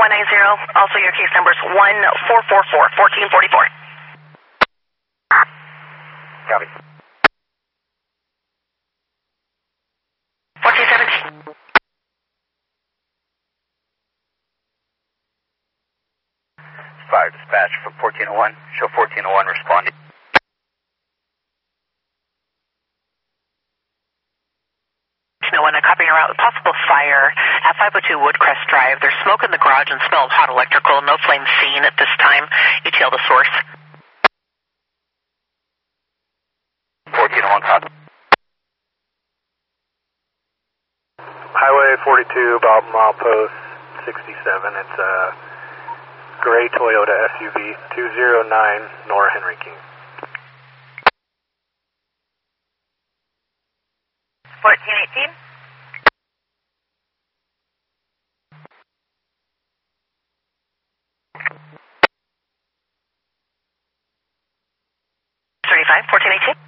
190. Also, your case number is 1444, 1444. Copy. 1417. 5 dispatch from 1401. Show 1401 responding. No one copying around with possible fire at 502 Woodcrest Drive. There's smoke in the garage and smell of hot electrical. No flame seen at this time. ETL the source. 1401 copy. Highway 42, about milepost 67. It's a gray Toyota SUV, 209 Nora Henry King. 1418. 35, 1418.